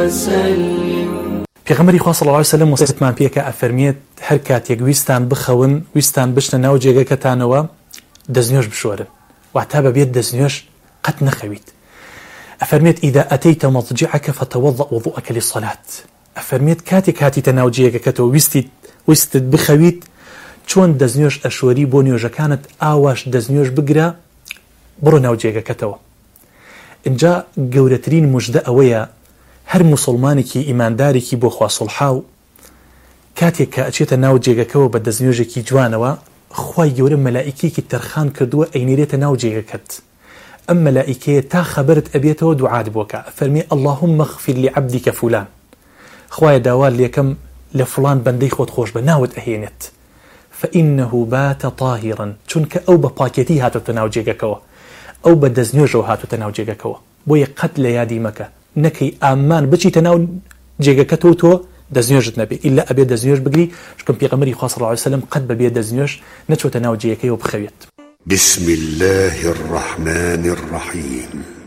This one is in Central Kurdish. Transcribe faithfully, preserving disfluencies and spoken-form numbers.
وسلم. پێغەمبەری خوا صلی الله علیه و سلم وصیتمان پێکە ئەفەرمێت هەر کاتێک ویستان بخەون ویستان بشنە ناو جێگەکەتانەوە دەستنوێژ بشۆرن واتە بەبێت دەستنوێژ قەت نەخەویت. ئەفەرمێت ئیدا ئەتەیتە مەضجعەکە فتەوەضە وضوءەکە للصەلات. ئەفەرمێت کاتێک هاتیتە ناو جێگەکەتەوە ویستیت ویستت بخەویت چۆن دەستنوێژ ئەشۆری بۆ نوێژەکانت ئاواش دەستنوێژ بگرە بڕۆ ناو جێگەکەتەوە. اینجا گەورەترین موژدە ئەوەیە هەر موسڵمانێکی ئیماندارێکی بۆ خوا سڵحاو کاتێک کە ئەچێتە ناو جێگەکەەوە بە دەستنوێژێکی جوانەوە خوای گەورە مەلائیکێکی تەرخان کردووە ئەینێرێتە ناو جێگەکەت. ئەم مەلائیکەیە تا خەبەرت ئەبێتەوە دوعات بۆکە فەرمی اللهم اغفر لعبدك فلان، خوایە داوار لێکەم لە فلان بەندەی خۆت خۆش بە ناوت ئەهێنێت فإنه بات طاهرا، چونکە ئەو بە پاکێتی هاتوتە ناو جێگەکەوە، ئەو بە دەستنوێژەوە هاتوتە ناو جێگەکەوە. بۆیە قەت لە یادی مەکە نەکەی ئامان بچیتە ناو جێگەکەتەوە تۆ دەستنوێژت نەبێ ئیلا ئەبێ دەستنوێژ بگری، چونکە پێغەمبەری خوا صلی الله علیه و سلم قەت بەبێ دەستنوێژ نەچۆتە ناو جێگەکەیەوە بخەوێت. بسم الله الرحمن الرحيم.